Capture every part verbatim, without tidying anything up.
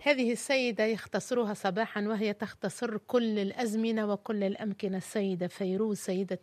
هذه السيدة يختصرها صباحا وهي تختصر كل الأزمنة وكل الأمكنة. السيدة فيروز، سيدة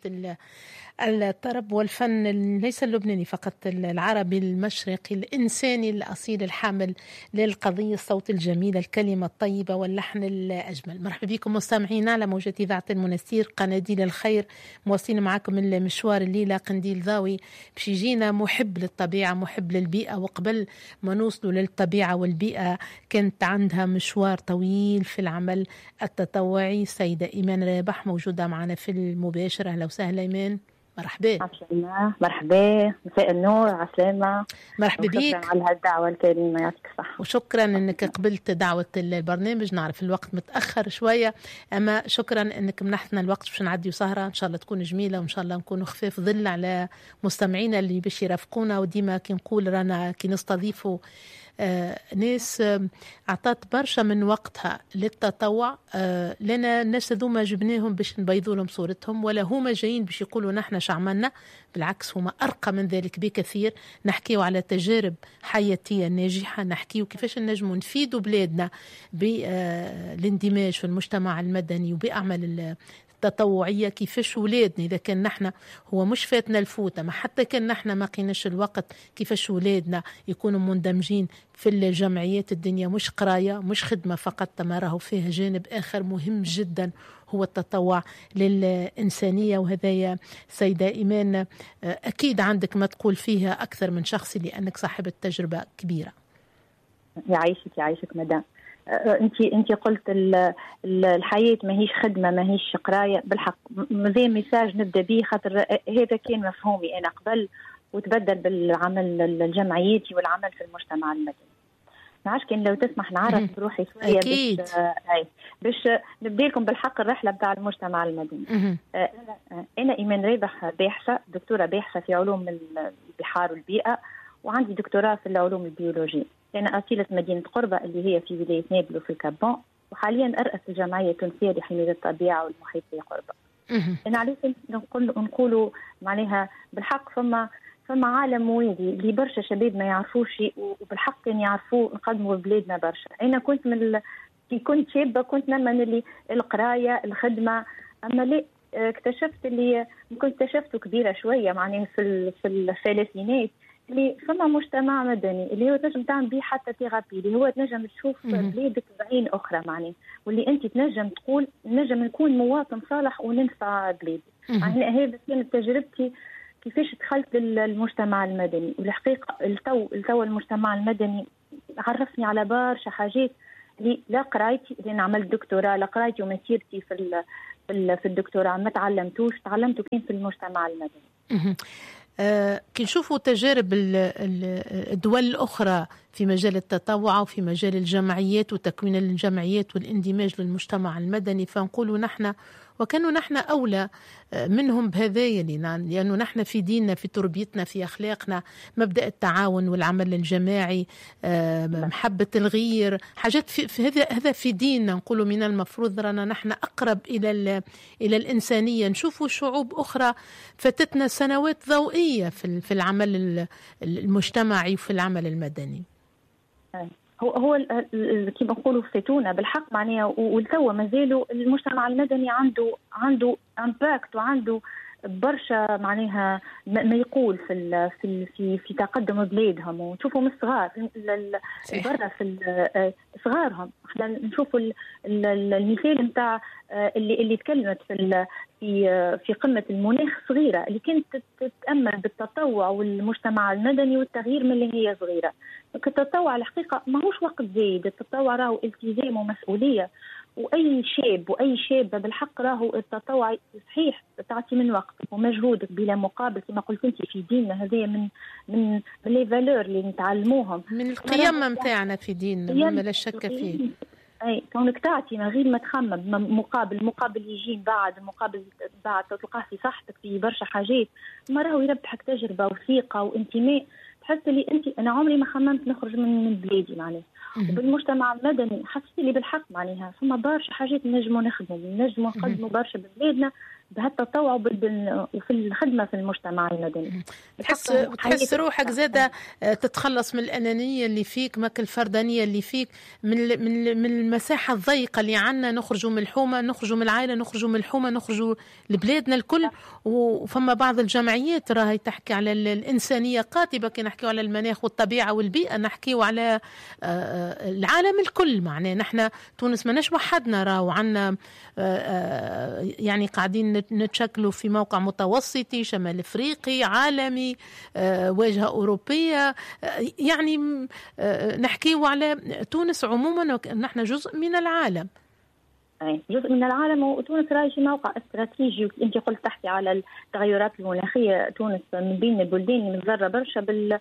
الطرب والفن ليس اللبناني فقط، العربي المشرقي الإنساني الأصيل الحامل للقضية، الصوت الجميل، الكلمة الطيبة واللحن الأجمل. مرحبا بكم مستمعينا على موجة إذاعة المنستير قناديل الخير. مواصلين معكم المشوار الليلة قنديل ضاوي باش يجينا محب للطبيعة محب للبيئة. وقبل ما نوصلوا للطبيعة والبيئة كانت عندها مشوار طويل في العمل التطوعي. سيدة إيمان رابح موجودة معنا في المباشر. أهلا وسهلا إيمان. مرحبا. عسلامة. مرحبا، مساء النور، عسلامة. مرحبا بيك. شكرا على هالدعوة الكريمة، يعطيك الصحة. وشكرا انك قبلت دعوة البرنامج. نعرف الوقت متأخر شوية، اما شكرا انك منحتنا الوقت باش نعدي سهرة ان شاء الله تكون جميلة، وان شاء الله نكونوا خفاف ظل على مستمعينا اللي باش يرافقونا. وديما كي نقول رانا كي نستضيفوا آه ناس آه أعطت برشا من وقتها للتطوع. آه لنا الناس ذوما جبناهم باش نبيضوا لهم صورتهم، ولا هما جايين باش يقولوا نحن شعملنا، بالعكس هما أرقى من ذلك بكثير. نحكيوا على تجارب حياتية ناجحة، نحكيوا كيفاش نجموا نفيدوا بلادنا بالاندماج في المجتمع المدني وبأعمال تطوعية. كيفاش ولادنا إذا كان نحن هو مش فاتنا الفوتة، ما حتى كان نحن ما قيناش الوقت، كيفاش ولادنا يكونوا مندمجين في الجمعيات. الدنيا مش قراية مش خدمة فقط، ما راهو فيها جانب آخر مهم جدا هو التطوع للإنسانية. وهذا سيدة إيمان أكيد عندك ما تقول فيها أكثر من شخصي لأنك صاحبة تجربة كبيرة. يعيشك يعيشك مدام. انت انت قلت الحياه ماهيش خدمه ماهيش قرايه. بالحق زي ميساج نبدا به، خاطر هذا كان مفهومي انا قبل وتبدل بالعمل الجمعياتي والعمل في المجتمع المدني. معاش كان لو تسمح نعرف بروحي شويه أكيد. باش اي باش نبدا لكم بالحق الرحله بتاع المجتمع المدني. انا ايمان رابح، باحثه دكتوره باحثه في علوم البحار والبيئه، وعندي دكتوراه في العلوم البيولوجيه. أنا أصيلة مدينة قربة اللي هي في ولاية نابلو في الكابون، وحاليا أرأس الجمعية التونسية لحماية الطبيعة والمحيط في قربة. أنا عليك نقول نقولوا معناها بالحق فما فما عالم وادي اللي برشا شباب ما يعرفوش، وبالحق كان يعرفوه نقدموا بلادنا برشا. أنا كنت من كي كنت شابة كنت نمن اللي القراية الخدمة، أما لا اكتشفت اللي كنت اكتشفته كبيرة شوية معناها في في الثلاثينات اللي فما مجتمع مدني اللي هو تنجم تعمل به حتى ثيرابي، اللي هو تنجم تشوف بلادك بعين اخرى معناها، واللي انت تنجم تقول نجم نكون مواطن صالح وننفع بلادي. يعني هذا كانت تجربتي كيفاش دخلت للمجتمع المدني. والحقيقه التو التو المجتمع المدني عرفني على برشا حاجات اللي لا قرايتي، لان عملت دكتوراه، لا قرايتي ومسيرتي في في الدكتوراه ما تعلمتوش، تعلمته كان في المجتمع المدني. آه، كي نشوفوا تجارب الدول الأخرى في مجال التطوع وفي مجال الجمعيات وتكوين الجمعيات والاندماج للمجتمع المدني، فنقولوا نحن وكانوا نحن أولى منهم بهذايا، لأنه نحن في ديننا في تربيتنا في أخلاقنا مبدأ التعاون والعمل الجماعي، محبة الغير، حاجات في, في هذا هذا في ديننا. نقولوا من المفروض رانا نحن أقرب إلى إلى الإنسانية. نشوفوا شعوب أخرى فاتتنا سنوات ضوئية في في العمل المجتمعي وفي العمل المدني. هو هو كيما نقولوا فاتونا بالحق معناها، والتوا مازالوا المجتمع المدني عنده عنده امباكت وعنده برشا معناها ما يقول في في في, في تقدم بلادهم. ونشوفوا من الصغار برا في صغارهم، احنا نشوفوا المثال نتاع اللي اللي تكلمت في في في قمه المناخ صغيره اللي كانت تتامل بالتطوع والمجتمع المدني والتغيير من اللي هي صغيره. التطوع الحقيقه ماهوش وقت زايد، التطوع راهو التزام ومسؤوليه، واي شاب واي شابه بالحق راهو التطوع صحيح تعطي من وقتك ومجهودك بلا مقابل كما قلت انت في ديننا. هذه من من من لي فالور اللي نتعلموهم، من القيم نتاعنا في ديننا ما لا شك فيه. اي كونك تعطي من غير ما تخمم مقابل مقابل يجي بعد مقابل بعد تلقاه في صحتك في برشا حاجات، ما راهو يربحك تجربه وثقه وانتماء. تحس لي انت انا عمري ما خممت نخرج من بلادي معناها. وبالمجتمع المدني حسيت لي بالحق معناها فما برشا حاجات نجموا نخدموا نجموا نقدموا برشا ببلادنا بهالتطوع وفي الخدمه في المجتمع المدني. تحس تحس روحك زاده تتخلص من الانانيه اللي فيك، ماك الفردانيه اللي فيك، من من من المساحه الضيقه اللي عندنا، نخرجوا من الحومه، نخرجوا من العائله، نخرجوا من الحومه، نخرجوا لبلادنا الكل. وفما بعض الجمعيات راهي تحكي على الانسانيه قاطبه، كي نحكيو على المناخ والطبيعه والبيئه نحكيو على العالم الكل. معناه نحن تونس ماناش وحدنا، راهو عندنا يعني قاعدين نتشكلوا في موقع متوسطي شمال افريقي عالمي واجهه اوروبيه. يعني نحكيو على تونس عموما، نحن جزء من العالم. أي جزء من العالم، وتونس راهي في موقع استراتيجي. انت قلت تحكي على التغيرات المناخيه، تونس من بين البلدان اللي متضرره برشا بال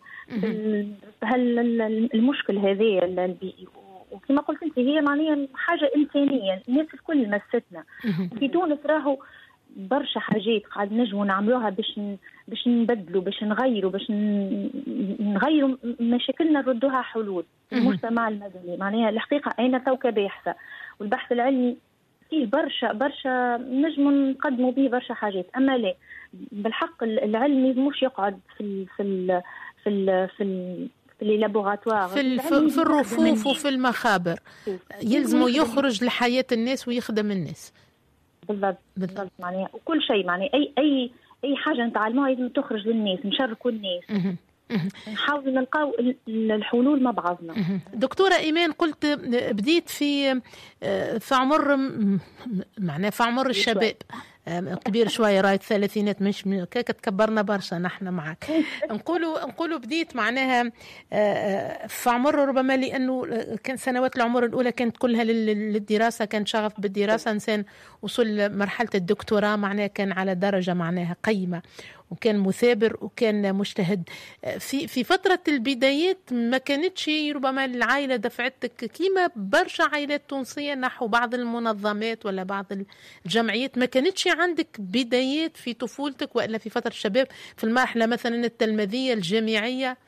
المشكل هذا البيئي. وكما قلت انت هي معناها حاجه انسانيه، الناس الكل مستنا. في تونس راهو برشا حاجات قاعد نجموا نعملوها باش باش نبدلوا، باش نغيروا، باش نغيروا مشاكلنا، نردوها حلول. المجتمع المدني معناها الحقيقه انا تو كباحثه والبحث العلمي فيه برشا برشا نجموا نقدموا به برشا حاجات. اما لا، بالحق العلمي مش يقعد في ال في ال في ال في ال في اللابوراتوار، في, في, في الرفوف وفي المخابر، يلزموا يخرج لحياة الناس ويخدم الناس. بالضبط بالضبط. معناها وكل شيء معناها اي اي اي حاجه نتعلموها لازم تخرج للناس، نشاركوا الناس، نحاول نلقاو الحلول مع بعضنا. دكتورة إيمان، قلت بديت في في عمر معناه في عمر الشباب كبير شويه، راي الثلاثينات، مش كيك تكبرنا برشا نحن معك. نقولوا نقولوا بديت معناها في عمر ربما لانه كان سنوات العمر الاولى كانت كلها للدراسه، كان شغف بالدراسه، انسان وصل مرحله الدكتوراه معناها كان على درجه معناها قيمه، وكان مثابر وكان مجتهد. في في فترة البدايات ما كانتش ربما العائلة دفعتك كيما برشا عائلات تونسية نحو بعض المنظمات ولا بعض الجمعيات، ما كانتش عندك بدايات في طفولتك وإلا في فترة الشباب في المرحلة مثلا التلميذية الجامعية؟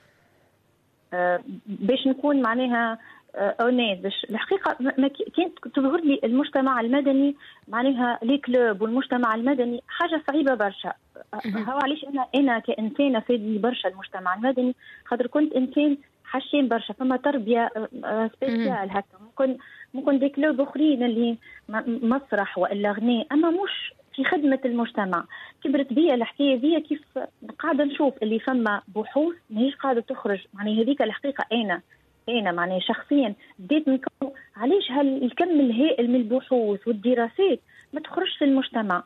أه باش نكون معناها اونيت، باش الحقيقه ما كانت تظهر لي المجتمع المدني معناها لي كلوب والمجتمع المدني حاجه صعيبه برشا. هو علاش انا انا كانسانه فادني برشا المجتمع المدني، خاطر كنت انسان حشين برشا، فما تربيه سبيسيال هكا. ممكن ممكن دي كلوب اخرين اللي مسرح والا غناء، اما مش في خدمه المجتمع. كبرت بيا الحكايه دي، كيف قاعده نشوف اللي فما بحوث ماهيش قاعده تخرج. يعني هذيك الحقيقه انا انا معناها شخصيا بديت نكون علاش هالكم الهائل من البحوث والدراسات ما تخرجش في المجتمع.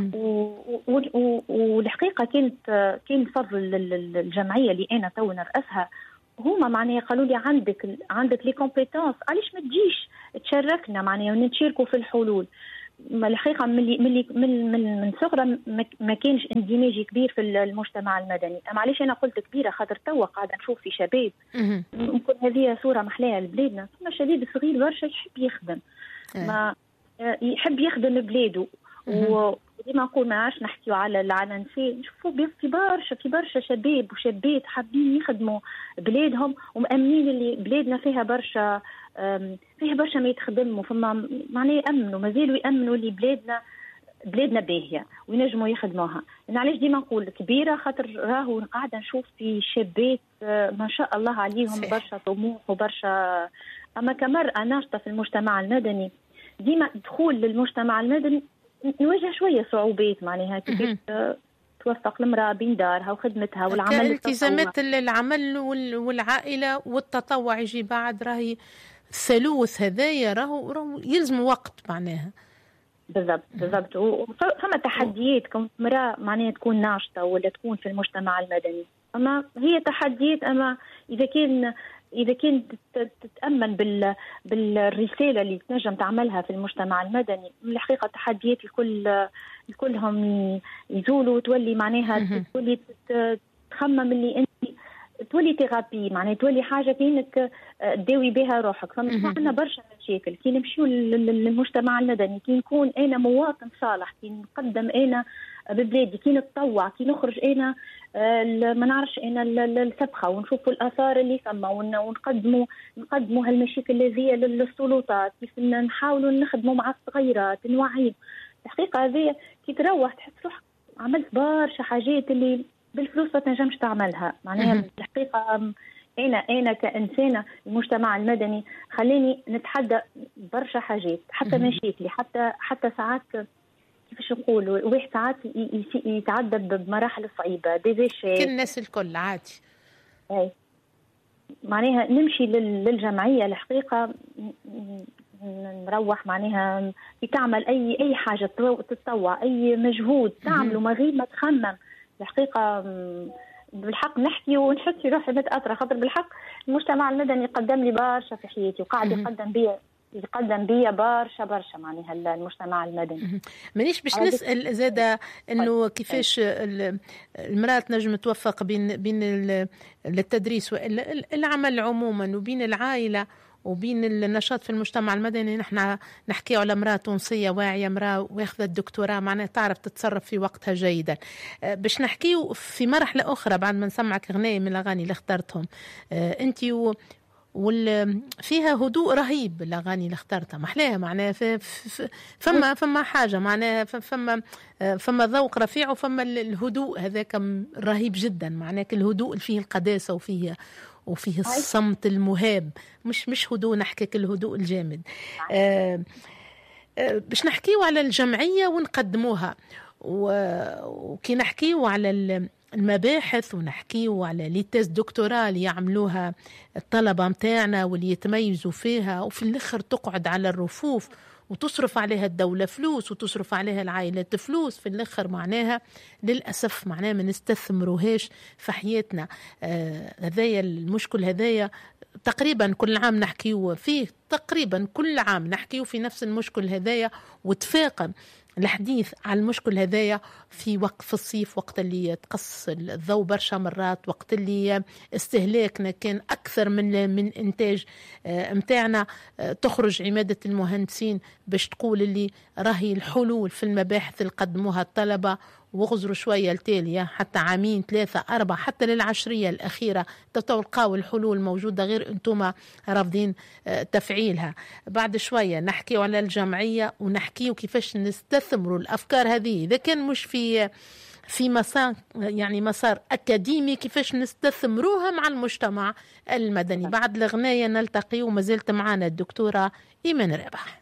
والحقيقه كانت كان فضل الجمعيه اللي انا تو نرأسها، هما معناها قالوا لي عندك عندك لي كومبيتونس، علاش ما تجيش تشاركنا معناها ونتشاركوا في الحلول. الحقيقه ملي ملي من من من صغرى ما كانش اندماجي كبير في المجتمع المدني. اما علاش انا قلت كبيره، خاطر توا قاعده نشوف في شباب ممكن هذه صوره محلاها لبلادنا، ثم شباب صغير برشا يحب يخدم، ما يحب يخدم بلاده. وديما نقول ما عادش نحكيو على العنانسي، نشوفوا في برشا في برشا شباب وشابات حابين يخدموا بلادهم ومأمنين اللي بلادنا فيها برشا فيها برشا ما يتخدموا، فما معناه يأمنوا مازالوا يأمنوا اللي بلادنا بلادنا باهيه وينجموا يخدموها. انا علاش ديما نقول كبيره، خاطر راهو قاعده نشوف في شابات ما شاء الله عليهم برشا طموح وبرشا. اما كمرأة ناشطه في المجتمع المدني، ديما دخول للمجتمع المدني نواجه شويه صعوبات، معناها كيفاش توفق المرأة بين دارها وخدمتها والعمل التزامات العمل والعائله والتطوع يجي بعد. راهي الثالوث هذايا راهو راهو يلزم وقت معناها. بالضبط بالضبط. وفما تحديات كون مرأة معناها تكون ناشطة ولا تكون في المجتمع المدني، اما هي تحديات. اما اذا كان اذا كنت تتامن بال بالرساله اللي تنجم تعملها في المجتمع المدني، الحقيقه التحديات الكل الكلهم يزولوا، تولي معناها تولي تخمم اللي انت تولي ثيرابي، معناها تولي حاجه كأنك تداوي بها روحك. فما عندنا برشا مشاكل كي نمشيو للمجتمع المدني، كي نكون انا مواطن صالح، كي نقدم انا ببلادي، كي نتطوع، كي نخرج انا ما نعرفش انا السبخه ونشوفوا الاثار اللي ثم ونقدموا نقدموا هالمشاكل هذه للسلطات، كيف نحاولوا نخدموا مع الصغيرات نوعيهم. الحقيقه هذه كي تروح تحس روحك عملت برشا حاجات اللي بالفلوس ما تنجمش تعملها. معناها الحقيقه انا انا كانسانه المجتمع المدني خليني نتحدى برشا حاجات، حتى مشاكلي، حتى حتى ساعات كيفاش نقولوا واحد ساعات يتعذب بمراحل صعيبه ديزيشي كل الناس الكل عادي. اي معناها نمشي للجمعيه الحقيقه نروح معناها تعمل اي اي حاجه تتطوع اي مجهود تعمله من غير ما تخمم. الحقيقه بالحق نحكي ونحس في روحي متاثره، خاطر بالحق المجتمع المدني قدم لي برشا في حياتي وقاعد يقدم بيا يقدم بيا برشا برشا معناها المجتمع المدني. مانيش باش نسال زاده انه كيفاش المراه تنجم توفق بين بين التدريس والعمل عموما وبين العائله وبين النشاط في المجتمع المدني. نحن نحكي على امرأة تونسية واعية، امرأة واخذت الدكتوراه معناها تعرف تتصرف في وقتها جيدا. باش نحكي في مرحلة أخرى بعد ما نسمعك غناية من الأغاني اللي اخترتهم أنت و وال فيها هدوء رهيب. الاغاني اللي اخترتها محلاها معناها فما فما حاجه معناها فما فما ذوق رفيع وفما الهدوء هذاك رهيب جدا. معناها الهدوء اللي فيه القداسه وفيه وفيه الصمت المهاب، مش مش هدوء نحكيك الهدوء الجامد. آه آه باش نحكيو على الجمعيه ونقدموها، وكي نحكيو على المباحث ونحكيو على لي تيست دكتوراه اللي يعملوها الطلبة متاعنا واللي يتميزوا فيها، وفي الآخر تقعد على الرفوف وتصرف عليها الدولة فلوس وتصرف عليها العائلات فلوس، في الآخر معناها للأسف معناها ما نستثمروهاش في حياتنا. آه هذايا المشكل، هذايا تقريبا كل عام نحكيو فيه، تقريبا كل عام نحكيو في نفس المشكل هذايا. وتفاقم الحديث على المشكل هذايا في وقت في الصيف، وقت اللي تقص الضوء برشا مرات، وقت اللي استهلاكنا كان أكثر من من إنتاج متاعنا. تخرج عمادة المهندسين باش تقول اللي راهي الحلول في المباحث اللي قدموها الطلبة وغزروا شوية التالية حتى عامين ثلاثة أربعة حتى للعشرية الأخيرة تلقاو الحلول موجودة، غير أنتم رافضين تفعيلها. بعد شوية نحكي على الجمعية ونحكي كيفاش نستثمروا الأفكار هذه، إذا كان مش في في مسار يعني مسار أكاديمي، كيفاش نستثمروها مع المجتمع المدني. بعد الغناية نلتقي وما زلت معنا الدكتورة إيمان رابح.